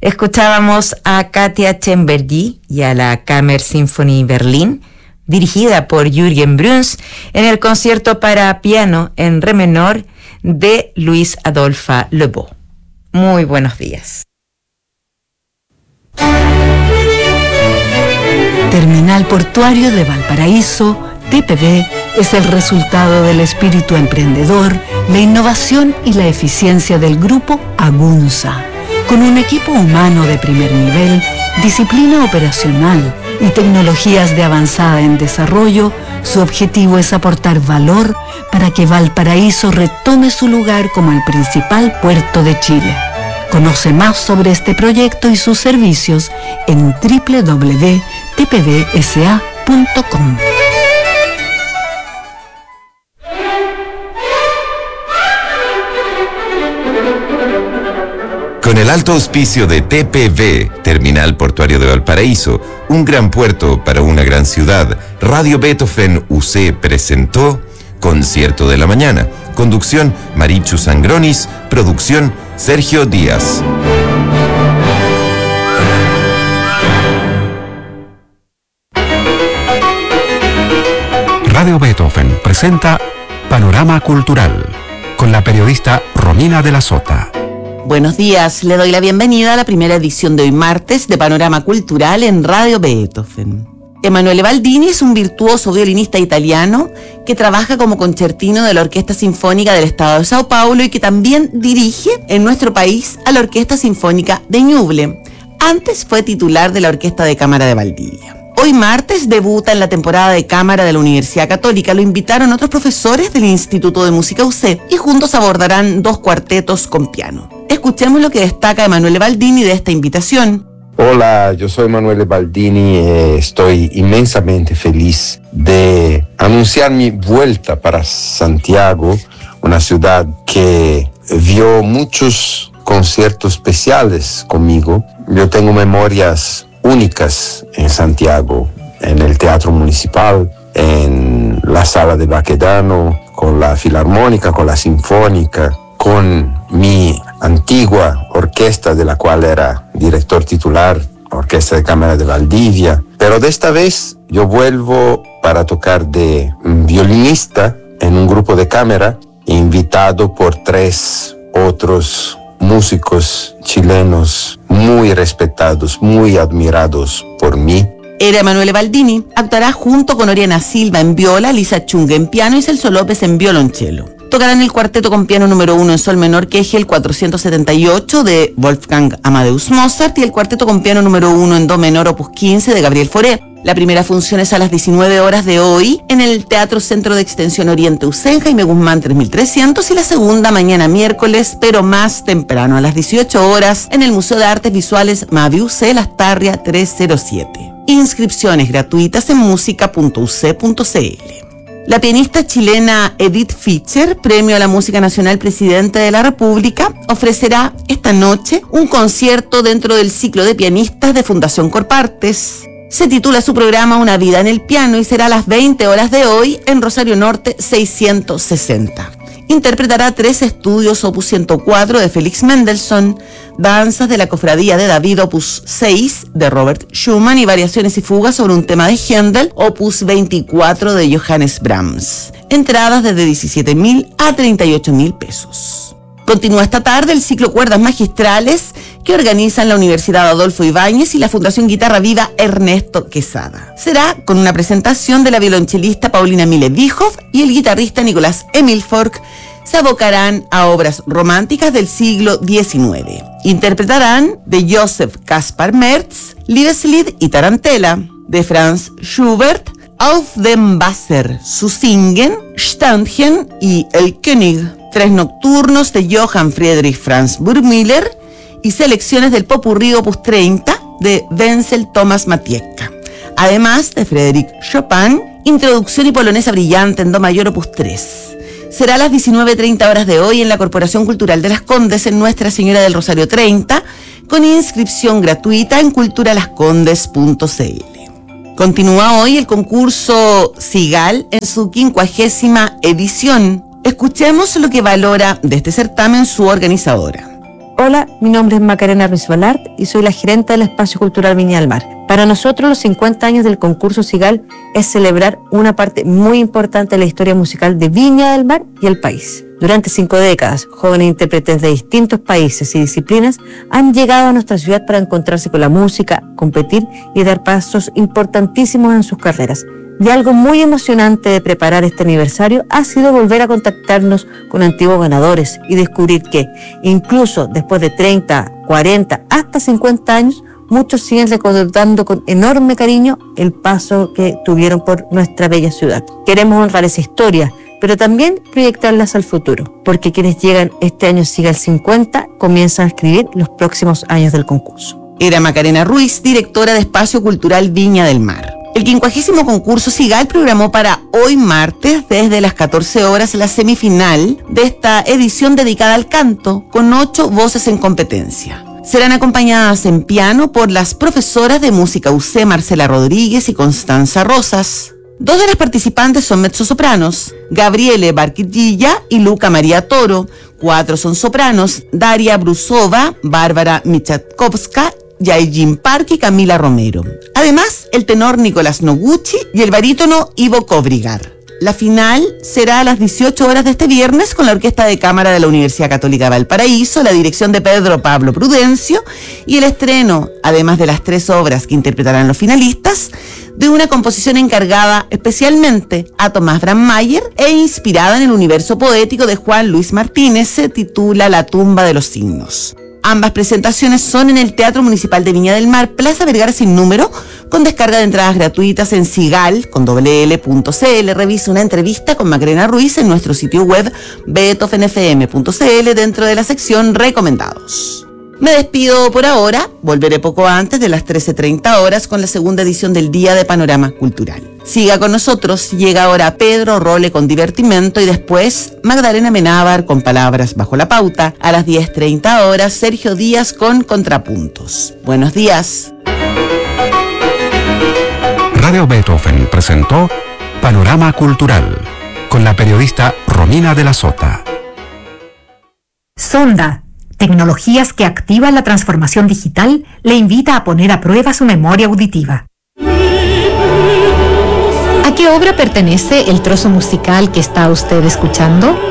Escuchábamos a Katia Chamberlain y a la Kammersymphonie Berlin, dirigida por Jürgen Bruns, en el concierto para piano en re menor de Luis Adolphe Lebeau. Muy buenos días. Terminal Portuario de Valparaíso, TPV, es el resultado del espíritu emprendedor, la innovación y la eficiencia del grupo Agunza. Con un equipo humano de primer nivel, disciplina operacional y tecnologías de avanzada en desarrollo, su objetivo es aportar valor para que Valparaíso retome su lugar como el principal puerto de Chile. Conoce más sobre este proyecto y sus servicios en www.tpvsa.com. Con el alto auspicio de TPV, Terminal Portuario de Valparaíso, un gran puerto para una gran ciudad, Radio Beethoven UC presentó Concierto de la Mañana. Conducción Marichu Sangronis, producción Sergio Díaz. Radio Beethoven presenta Panorama Cultural con la periodista Romina de la Sota. Buenos días, le doy la bienvenida a la primera edición de hoy martes de Panorama Cultural en Radio Beethoven. Emanuele Baldini es un virtuoso violinista italiano que trabaja como concertino de la Orquesta Sinfónica del Estado de Sao Paulo y que también dirige en nuestro país a la Orquesta Sinfónica de Ñuble. Antes fue titular de la Orquesta de Cámara de Valdivia. Hoy martes debuta en la temporada de cámara de la Universidad Católica. Lo invitaron otros profesores del Instituto de Música UC y juntos abordarán 2 cuartetos con piano. Escuchemos lo que destaca Emanuele Baldini de esta invitación. Hola, yo soy Emanuele Baldini y estoy inmensamente feliz de anunciar mi vuelta para Santiago, una ciudad que vio muchos conciertos especiales conmigo. Yo tengo memorias únicas en Santiago, en el Teatro Municipal, en la Sala de Baquedano, con la Filarmónica, con la Sinfónica, con mi antigua orquesta de la cual era director titular, Orquesta de Cámara de Valdivia. Pero de esta vez yo vuelvo para tocar de violinista en un grupo de cámara, invitado por 3 otros músicos chilenos muy respetados, muy admirados por mí. Era Emanuele Baldini. Actuará junto con Oriana Silva en viola, Lisa Chung en piano y Celso López en violonchelo. Tocarán el cuarteto con piano número 1 en sol menor, Kegel 478 de Wolfgang Amadeus Mozart, y el cuarteto con piano número 1 en do menor, opus 15 de Gabriel Fauré. La primera función es a las 19 horas de hoy en el Teatro Centro de Extensión Oriente UC, Jaime Guzmán 3300, y la segunda mañana miércoles, pero más temprano, a las 18 horas en el Museo de Artes Visuales Mavi UC, Las Tarrias 307. Inscripciones gratuitas en musica.uc.cl. La pianista chilena Edith Fischer, Premio a la Música Nacional Presidente de la República, ofrecerá esta noche un concierto dentro del ciclo de pianistas de Fundación Corpartes. Se titula su programa Una vida en el piano y será a las 20 horas de hoy en Rosario Norte 660. Interpretará 3 estudios opus 104 de Félix Mendelssohn, danzas de la Cofradía de David opus 6 de Robert Schumann y variaciones y fugas sobre un tema de Händel opus 24 de Johannes Brahms. Entradas desde 17.000 a 38.000 pesos. Continúa esta tarde el ciclo Cuerdas Magistrales que organizan la Universidad Adolfo Ibáñez y la Fundación Guitarra Viva Ernesto Quesada. Será con una presentación de la violonchelista Paulina Mille-Bihoff y el guitarrista Nicolás Emil Fork. Se abocarán a obras románticas del siglo XIX. Interpretarán de Joseph Kaspar Merz, Liebeslied y Tarantella, de Franz Schubert, Auf dem Wasser zu singen, Standchen y El König, 3 nocturnos de Johann Friedrich Franz Burgmüller y selecciones del Popurrí opus 30 de Wenzel Thomas Matiecka. Además de Frédéric Chopin, Introducción y Polonesa Brillante en do mayor opus 3. Será a las 19:30 horas de hoy en la Corporación Cultural de Las Condes en Nuestra Señora del Rosario 30, con inscripción gratuita en culturalascondes.cl. Continúa hoy el concurso Sigal en su 50ª edición. Escuchemos lo que valora de este certamen su organizadora. Hola, mi nombre es Macarena Ruiz Balart y soy la gerente del Espacio Cultural Viña del Mar. Para nosotros, los 50 años del concurso Sigal es celebrar una parte muy importante de la historia musical de Viña del Mar y el país. Durante 5 décadas, jóvenes intérpretes de distintos países y disciplinas han llegado a nuestra ciudad para encontrarse con la música, competir y dar pasos importantísimos en sus carreras. Y algo muy emocionante de preparar este aniversario ha sido volver a contactarnos con antiguos ganadores y descubrir que, incluso después de 30, 40, hasta 50 años, muchos siguen recordando con enorme cariño el paso que tuvieron por nuestra bella ciudad. Queremos honrar esa historia, pero también proyectarlas al futuro, porque quienes llegan este año Sigal 50 comienzan a escribir los próximos años del concurso. Era Macarena Ruiz, directora de Espacio Cultural Viña del Mar. El 50º concurso Sigal programó para hoy martes desde las 14 horas la semifinal de esta edición dedicada al canto, con 8 voces en competencia. Serán acompañadas en piano por las profesoras de música UC Marcela Rodríguez y Constanza Rosas. 2 de las participantes son mezzosopranos, Gabriele Barquillilla y Luca María Toro. 4 son sopranos, Daria Brusova, Bárbara Michalkowska, Yaijin Park y Camila Romero. Además, el tenor Nicolás Noguchi y el barítono Ivo Kobrigar. La final será a las 18 horas de este viernes con la Orquesta de Cámara de la Universidad Católica de Valparaíso, la dirección de Pedro Pablo Prudencio y el estreno, además de las 3 obras que interpretarán los finalistas, de una composición encargada especialmente a Tomás Brandmeier e inspirada en el universo poético de Juan Luis Martínez. Se titula La tumba de los signos. Ambas presentaciones son en el Teatro Municipal de Viña del Mar, Plaza Vergara sin número, con descarga de entradas gratuitas en sigal.cl. Revisa una entrevista con Macarena Ruiz en nuestro sitio web beethovenfm.cl dentro de la sección Recomendados. Me despido por ahora, volveré poco antes de las 13:30 horas con la segunda edición del Día de Panorama Cultural. Siga con nosotros, llega ahora Pedro Role con Divertimento y después Magdalena Menábar con Palabras Bajo la Pauta. A las 10:30 horas, Sergio Díaz con Contrapuntos. Buenos días. Radio Beethoven presentó Panorama Cultural con la periodista Romina de la Sota. Sonda, tecnologías que activan la transformación digital, le invita a poner a prueba su memoria auditiva. ¿A qué obra pertenece el trozo musical que está usted escuchando?